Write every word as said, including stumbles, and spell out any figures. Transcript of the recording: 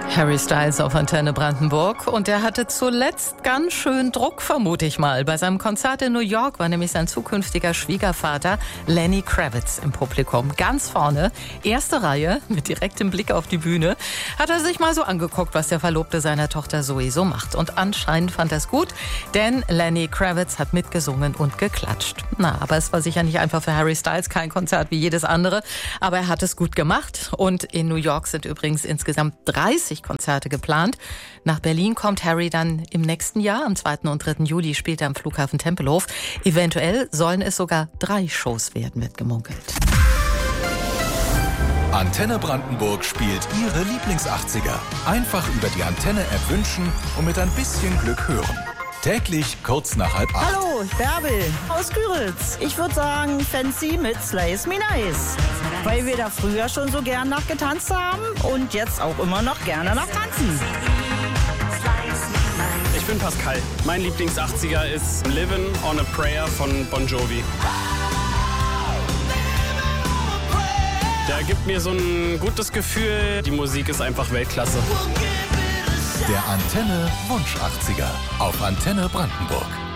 Harry Styles auf Antenne Brandenburg, und er hatte zuletzt ganz schön Druck, vermute ich mal. Bei seinem Konzert in New York war nämlich sein zukünftiger Schwiegervater Lenny Kravitz im Publikum. Ganz vorne, erste Reihe, mit direktem Blick auf die Bühne, hat er sich mal so angeguckt, was der Verlobte seiner Tochter Zoe so macht. Und anscheinend fand er es gut, denn Lenny Kravitz hat mitgesungen und geklatscht. Na, aber es war sicher nicht einfach für Harry Styles, kein Konzert wie jedes andere, aber er hat es gut gemacht. Und in New York sind übrigens insgesamt dreißig Konzerte geplant. Nach Berlin kommt Harry dann im nächsten Jahr. Am zweiten und dritten Juli spielt er am Flughafen Tempelhof. Eventuell sollen es sogar drei Shows werden, wird gemunkelt. Antenne Brandenburg spielt Ihre Lieblings-achtziger. Einfach über die Antenne-App wünschen und mit ein bisschen Glück hören. Täglich kurz nach halb acht. Hallo, Bärbel aus Küritz. Ich würde sagen Fancy mit Slice Me Nice. Weil wir da früher schon so gern nachgetanzt haben und jetzt auch immer noch gerne nachtanzen. Ich bin Pascal. Mein Lieblings-achtziger ist Livin' on a Prayer von Bon Jovi. Der gibt mir so ein gutes Gefühl. Die Musik ist einfach Weltklasse. Der Antenne Wunsch achtziger auf Antenne Brandenburg.